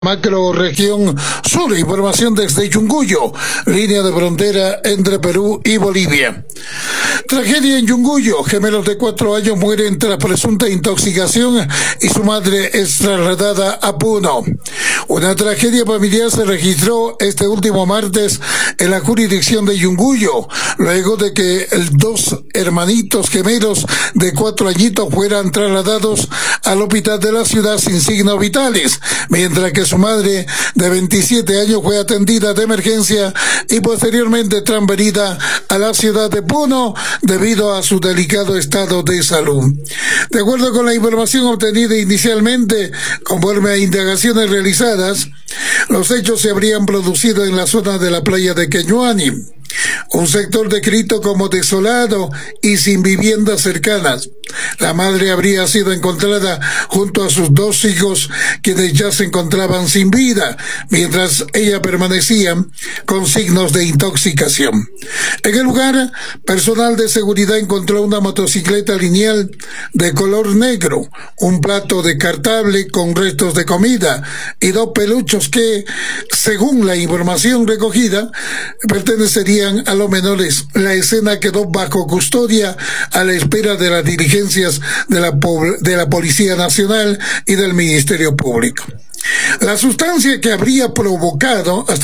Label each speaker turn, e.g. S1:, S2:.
S1: Macroregión Sur, información desde Yunguyo, línea de frontera entre Perú y Bolivia. Tragedia en Yunguyo, gemelos de 4 años mueren tras presunta intoxicación y su madre es trasladada a Puno. Una tragedia familiar se registró este último martes en la jurisdicción de Yunguyo, luego de que dos hermanitos gemelos de 4 añitos fueran trasladados al hospital de la ciudad sin signos vitales, mientras que su madre de 27 años fue atendida de emergencia y posteriormente transferida a la ciudad de Puno debido a su delicado estado de salud. De acuerdo con la información obtenida inicialmente, conforme a indagaciones realizadas, los hechos se habrían producido en la zona de la playa de Queñuani, un sector descrito como desolado y sin viviendas cercanas. La madre habría sido encontrada junto a sus 2 hijos, quienes ya se encontraban sin vida, mientras ella permanecía con signos de intoxicación. En el lugar, personal de seguridad encontró una motocicleta lineal de color negro, un plato descartable con restos de comida y 2 peluchos que, según la información recogida, pertenecerían a los menores. La escena quedó bajo custodia a la espera de las diligencias de la Policía Nacional y del Ministerio Público. La sustancia que habría provocado